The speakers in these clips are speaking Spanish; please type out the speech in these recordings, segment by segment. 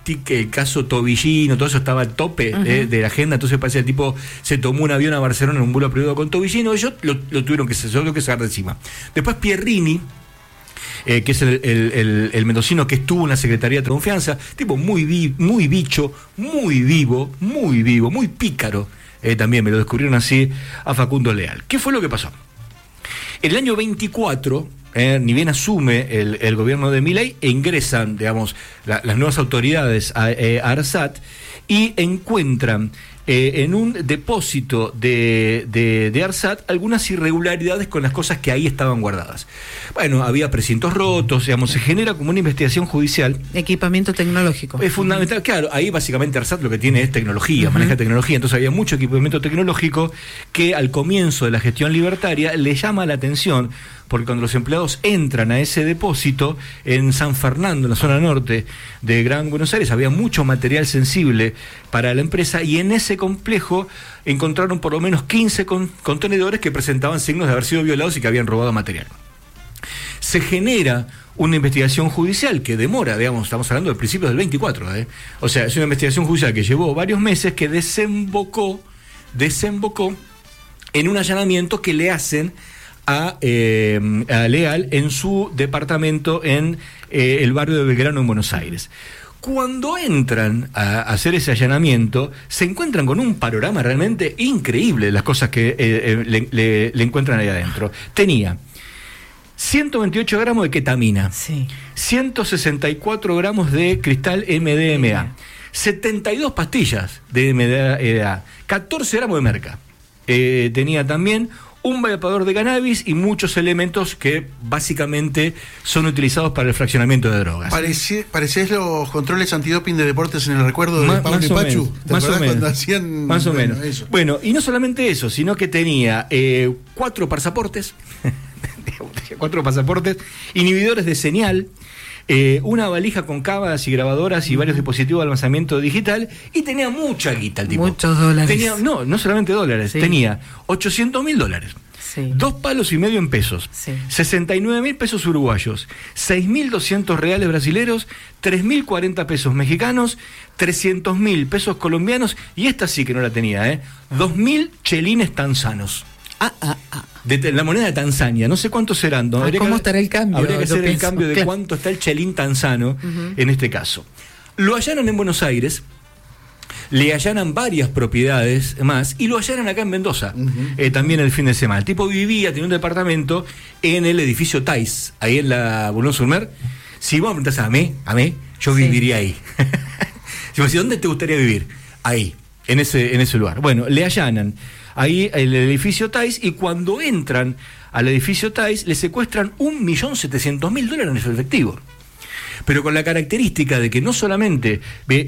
el caso Tobillino, todo eso estaba al tope de la agenda, entonces parece que el tipo se tomó un avión a Barcelona en un vuelo privado con Tobillino, ellos lo tuvieron que sacar de encima. Después Pierrini, que es el mendocino que estuvo en la Secretaría de Confianza, tipo muy bicho, muy vivo, muy pícaro, también me lo descubrieron así a Facundo Leal. ¿Qué fue lo que pasó? En el año 24, ni bien asume el gobierno de Milei, ingresan, digamos, las nuevas autoridades a ARSAT y encuentran en un depósito de ARSAT algunas irregularidades con las cosas que ahí estaban guardadas. Bueno, había precintos rotos, digamos, se genera como una investigación judicial. Equipamiento tecnológico. Es fundamental, claro, ahí básicamente ARSAT lo que tiene es tecnología, maneja tecnología, entonces había mucho equipamiento tecnológico que al comienzo de la gestión libertaria le llama la atención, porque cuando los empleados entran a ese depósito en San Fernando, en la zona norte de Gran Buenos Aires, había mucho material sensible para la empresa y en ese complejo encontraron por lo menos 15 contenedores que presentaban signos de haber sido violados y que habían robado material. Se genera una investigación judicial que demora, digamos, estamos hablando de principios del 24, o sea, es una investigación judicial que llevó varios meses, que desembocó en un allanamiento que le hacen a Leal en su departamento en el barrio de Belgrano en Buenos Aires. Cuando entran a hacer ese allanamiento, se encuentran con un panorama realmente increíble de las cosas que le encuentran ahí adentro. Tenía 128 gramos de ketamina, 164 gramos de cristal MDMA, 72 pastillas de MDMA, 14 gramos de merca. Tenía también un vapeador de cannabis y muchos elementos que básicamente son utilizados para el fraccionamiento de drogas. Parecés los controles antidoping de deportes en el recuerdo de Pablo y Pachu. Más o menos. Hacían, más o menos. Eso. Bueno, y no solamente eso, sino que tenía 4 pasaportes, 4 pasaportes, inhibidores de señal, una valija con cámaras y grabadoras y varios dispositivos de almacenamiento digital, y tenía mucha guita el tipo. Muchos dólares. No solamente dólares, tenía $800.000, 2 palos y medio en pesos, 69.000 pesos uruguayos, 6.200 reales brasileros, 3.040 pesos mexicanos, 300.000 pesos colombianos, y esta sí que no la tenía, 2.000 chelines tanzanos. De la moneda de Tanzania, no sé cuántos serán. ¿No? ¿Cómo estará el cambio? Habría que hacer el cambio de cuánto está el chelín tanzano en este caso. Lo allanan en Buenos Aires, le allanan varias propiedades más y lo allanan acá en Mendoza, también el fin de semana. El tipo tenía un departamento en el edificio Tais, ahí en la Boulogne-sur-Mer. Si vos me preguntás a mí, yo viviría ahí. Si vos decís, ¿dónde te gustaría vivir? Ahí, en ese lugar. Bueno, le allanan ahí el edificio Tais, y cuando entran al edificio Tais le secuestran $1.700.000 en efectivo. Pero con la característica de que no solamente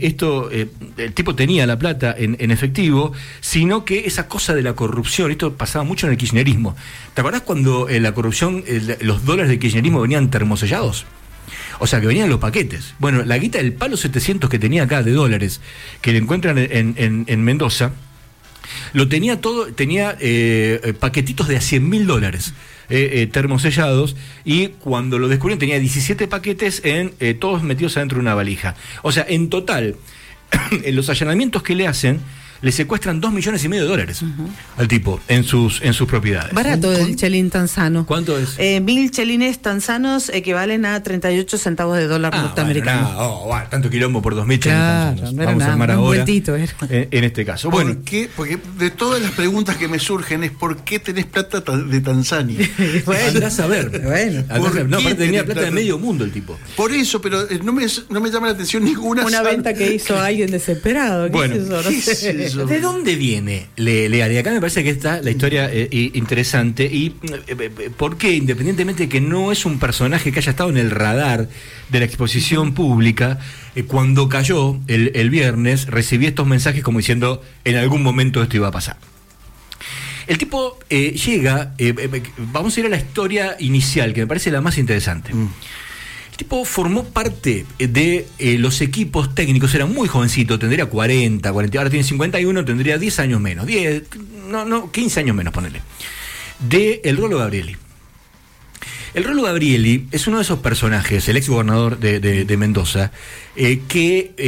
el tipo tenía la plata en efectivo, sino que esa cosa de la corrupción, esto pasaba mucho en el kirchnerismo. ¿Te acordás cuando la corrupción, los dólares del kirchnerismo venían termosellados? O sea, que venían los paquetes. Bueno, la guita del palo 700 que tenía acá de dólares, que le encuentran en Mendoza, lo tenía todo, tenía paquetitos de a $100.000 termosellados, y cuando lo descubrieron tenía 17 paquetes todos metidos adentro de una valija. O sea, en total, en los allanamientos que le hacen, le secuestran $2,5 millones al tipo en sus propiedades. Barato el chelín tanzano. ¿Cuánto es? 1.000 chelines tanzanos equivalen a 38 centavos de dólar norteamericano. Bueno, tanto quilombo por 2.000 chelines tanzanos. No Vamos a armar ahora en este caso. Bueno, porque de todas las preguntas que me surgen es ¿por qué tenés plata de Tanzania? Andás a ver. No, aparte tenía plata de medio mundo el tipo. Por eso, pero no me llama la atención ninguna. Una venta que hizo alguien desesperado. Bueno, ¿qué es eso? ¿De dónde viene Leal? Y acá me parece que está la historia interesante. Y ¿por qué? Independientemente de que no es un personaje que haya estado en el radar de la exposición pública, cuando cayó el viernes, recibí estos mensajes como diciendo, en algún momento esto iba a pasar. El tipo llega, vamos a ir a la historia inicial, que me parece la más interesante. El tipo formó parte de los equipos técnicos, era muy jovencito, tendría 40, ahora tiene 51, tendría 10 años menos, 15 años menos, ponele, de el Rolo Gabrieli. El Rolo Gabrieli es uno de esos personajes, el ex gobernador de Mendoza, que